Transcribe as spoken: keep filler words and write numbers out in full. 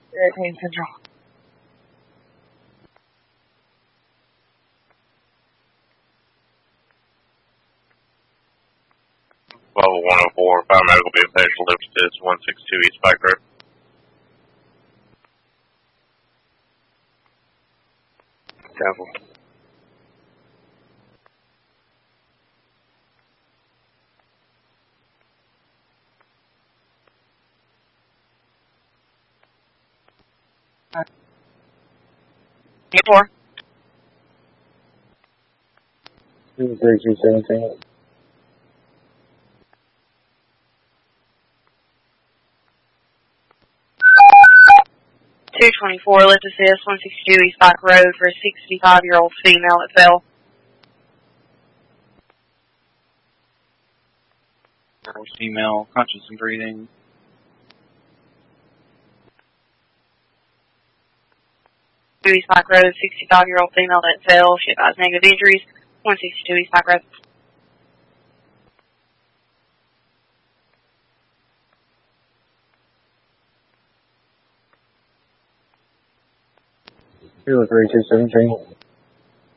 eighteen Central. Level one oh four, fire medical being patient lift is one sixty-two East Pike Road. Devil. Four. Three two seventeen. two twenty-four, lift assist, one sixty-two East Pike Road for a sixty-five-year-old female that fell. Female, conscious and breathing. two East Pike Road, sixty-five-year-old female that fell. She has negative injuries. one sixty-two East Pike Road. Two three two seventeen.